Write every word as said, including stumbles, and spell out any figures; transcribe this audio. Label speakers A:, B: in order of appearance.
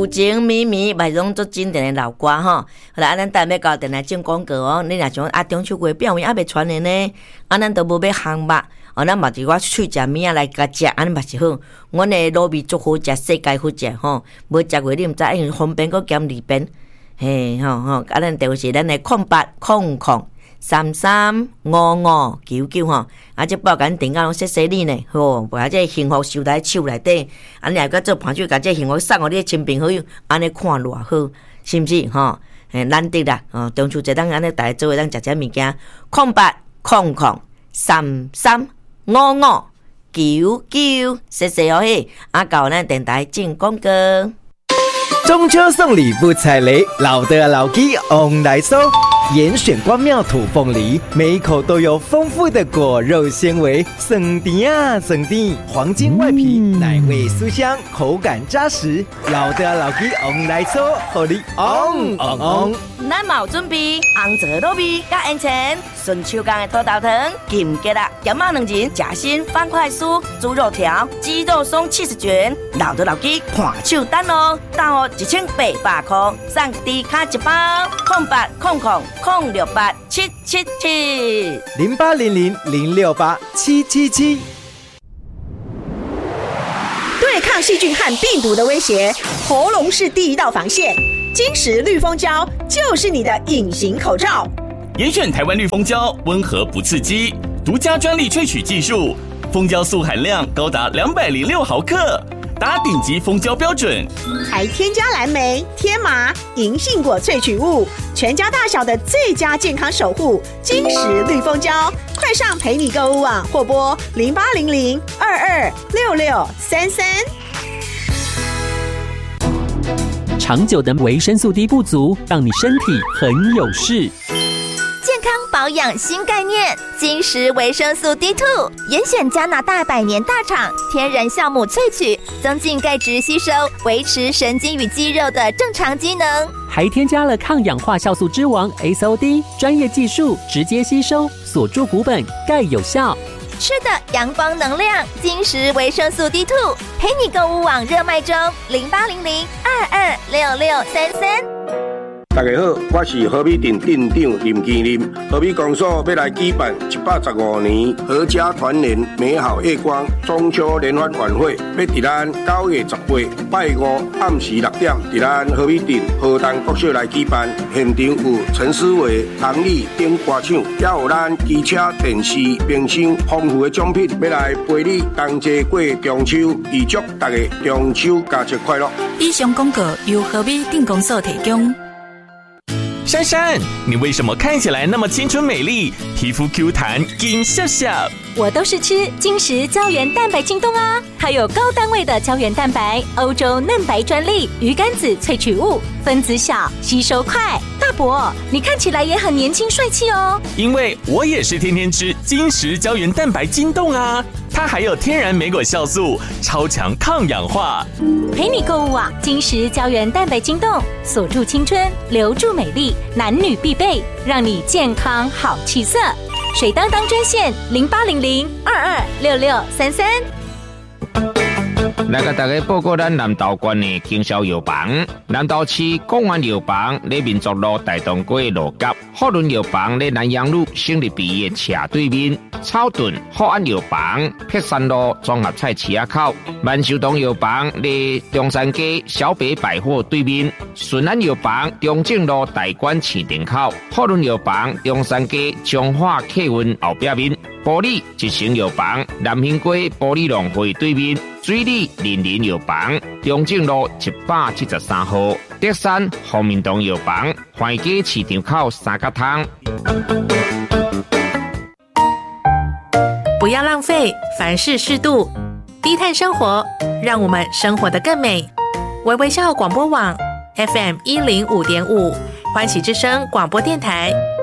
A: 情绵绵，卖种做经典的老歌吼。好啦，咱等下要到电台进广告哦。你若想啊，中秋节表演还未传的呢，啊，咱都无要烘肉。哦，咱嘛是我喙食物仔来甲食，安尼嘛是好。阮的卤味足好食，世界好食吼。无食过你毋知，因为方便搁减二遍。嘿，吼吼，啊，咱电话是咱的空八空空三三五五九九吼。啊，这报咱电话拢谢谢你呢，吼，把这幸福收在手内底。安尼也甲做盘手，甲这幸福送互你的亲朋好友，安尼看偌好，是毋是吼？嘿，难得啦，哦，中秋节当安尼大家做伙当食食物件，空八空空三三。五五九九，谢谢哦嘿！啊，到咱电台进广告。
B: 中秋送礼不踩雷，老的老鸡翁来收。严选光妙土凤梨，每一口都有丰富的果肉纤维，酸甜啊酸甜，黄金外皮，嗯、奶味酥香，口感扎实。老的老鸡翁来收，互你翁翁翁。
A: 咱嘛有准备红枣卤味、甲烟前顺手工的土豆汤、金桔啦、咸鸭两仁、夹心方块酥、猪肉条、鸡肉松七十卷，老的老鸡看手单哦，单哦一千八百块，送低卡一包，空八空空空六八七七七
B: 零八零零零六八七七七。
C: 对抗细菌和病毒的威胁，喉咙是第一道防线。金石绿蜂胶就是你的隐形口罩。
D: 严选台湾绿蜂胶，温和不刺激，独家专利萃取技术，蜂胶素含量高达两百零六毫克，达顶级蜂胶标准，
C: 还添加蓝莓、天麻、银杏果萃取物，全家大小的最佳健康守护。金石绿蜂胶，快上陪你购物网或拨零八零零二二六六三三。
E: 长久的维生素 D 不足，让你身体很有事。
F: 健康保养新概念，金石维生素 D 二， 严选加拿大百年大厂天然酵母萃取，增进钙质吸收，维持神经与肌肉的正常机能。
E: 还添加了抗氧化酵素之王 S O D， 专业技术直接吸收，锁住骨本，钙有效。
F: 吃的阳光能量，金石维生素 D 二， 陪你购物网热卖中，零八零零二二六六三三。
G: 大家好，我是和美店店长林建林。和美公所要来举办一百十五年合家团圆美好夜光中秋联欢晚会，要伫咱九月十八拜五暗时六点，伫咱和美店河东国小来举办。现场有陈思维、唐丽等歌唱，也有咱机车、电视、冰箱丰富的奖品，要来陪你同齐过中秋，预祝大家中秋佳节快乐。
H: 以上广告由和美店公所提供。
D: 珊珊，你为什么看起来那么青春美丽，皮肤 Q 弹，金笑笑？
H: 我都是吃金石胶原蛋白晶冻啊，它有高单位的胶原蛋白，欧洲嫩白专利，鱼肝子萃取物，分子小，吸收快。大伯，你看起来也很年轻帅气哦。
D: 因为我也是天天吃金石胶原蛋白晶冻啊，它还有天然莓果酵素，超强抗氧化。
H: 陪你购物啊，金石胶原蛋白晶冻，锁住青春，留住美丽，男女必备，让你健康好气色。水当当专线零八零零二二六六三三。
I: 来甲大家报告咱南投县的经销药房，南投市公安药房在民族路大东街路角，福伦药房在南阳路省立毕业斜对面，草屯福安药房碧山路综合菜市口，万寿堂药房在中山街小北百货对面，顺安药房中正路大馆市场口，福伦药房中山街中华客运后壁面，玻璃一成药房南兴街玻璃农会对面。水里林林药房，中正路一百七十三号，德山福民堂药房，怀街市场口三角汤。
J: 不要浪费，凡事适度，低碳生活，让我们生活得更美。微微笑广播网 F M 一零五点五，欢喜之声广播电台，